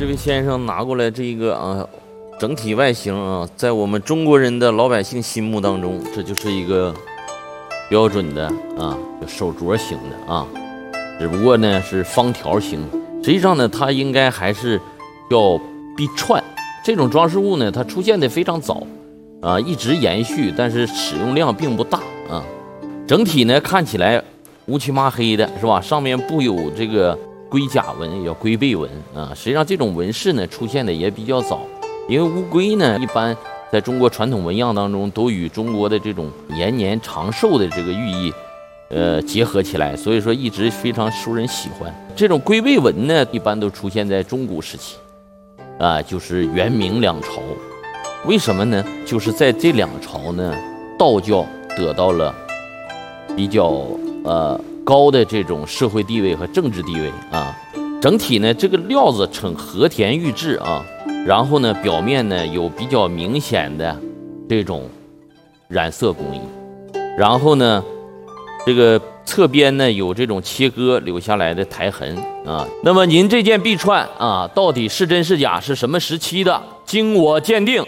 这位先生拿过来这个整体外形啊，在我们中国人的老百姓心目当中，这就是一个标准的手镯型的啊，只不过呢是方条形。实际上呢，它应该还是叫臂串。这种装饰物呢，它出现的非常早啊，一直延续，但是使用量并不大啊。整体呢看起来乌漆麻黑的，是吧？上面布有这个龟甲纹，也叫龟背纹啊。实际上这种纹饰呢出现的也比较早，因为乌龟呢一般在中国传统纹样当中都与中国的这种延年长寿的这个寓意结合起来，所以说一直非常受人喜欢。这种龟背纹呢一般都出现在中古时期啊，就是元明两朝。为什么呢？就是在这两朝呢，道教得到了比较高的这种社会地位和政治地位啊。整体呢，这个料子呈和田玉质啊，然后呢，表面呢有比较明显的这种染色工艺，然后呢，这个侧边呢有这种切割留下来的苔痕啊。那么您这件臂串啊，到底是真是假，是什么时期的？经我鉴定。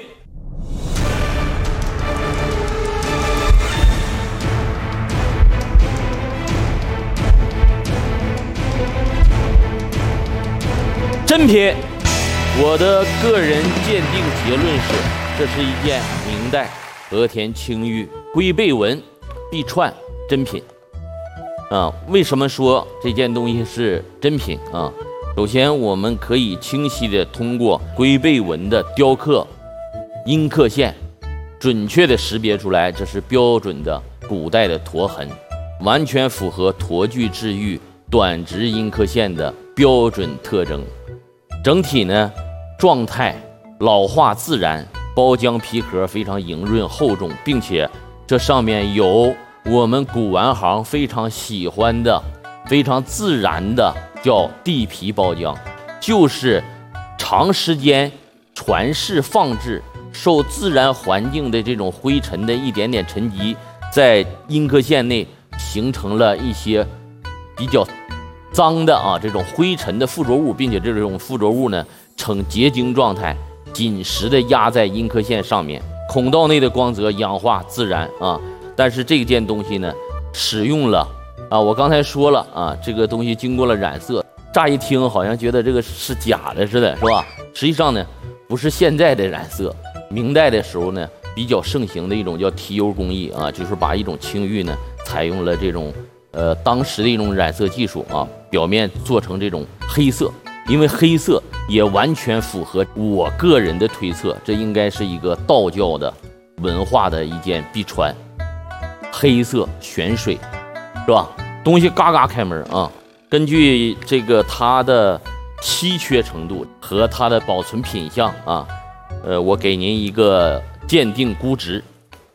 真品，我的个人鉴定结论是，这是一件明代和田青玉龟背纹臂串真品啊。为什么说这件东西是真品啊？首先，我们可以清晰的通过龟背纹的雕刻、阴刻线，准确的识别出来，这是标准的古代的驼痕，完全符合驼具制玉短直阴刻线的标准特征。整体呢，状态老化自然，包浆皮壳非常莹润厚重，并且这上面有我们古玩行非常喜欢的、非常自然的叫地皮包浆，就是长时间传世放置，受自然环境的这种灰尘的一点点沉积，在阴刻线内形成了一些比较脏的这种灰尘的附着物，并且这种附着物呢呈结晶状态，紧实的压在阴刻线上面，孔道内的光泽氧化自然啊。但是这件东西呢，使用了我刚才说了这个东西经过了染色，乍一听好像觉得这个是假的似的，是吧？实际上呢，不是现在的染色，明代的时候呢比较盛行的一种叫提油工艺就是把一种青玉呢采用了这种当时的一种染色技术表面做成这种黑色，因为黑色也完全符合我个人的推测，这应该是一个道教的文化的一件臂串，黑色玄水，是吧？东西嘎嘎开门根据这个它的稀缺程度和它的保存品相我给您一个鉴定估值。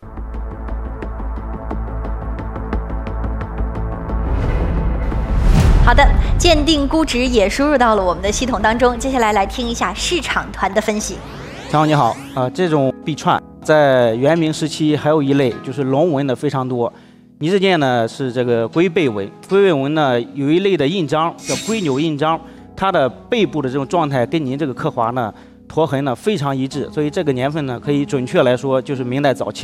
好的，鉴定估值也输入到了我们的系统当中。接下来来听一下市场团的分析。 强总你好这种臂串在元明时期还有一类就是龙纹的非常多。你这件呢是这个龟背纹，龟背纹呢有一类的印章叫龟钮印章，它的背部的这种状态跟您这个刻划呢驼痕呢非常一致，所以这个年份呢可以准确来说就是明代早期。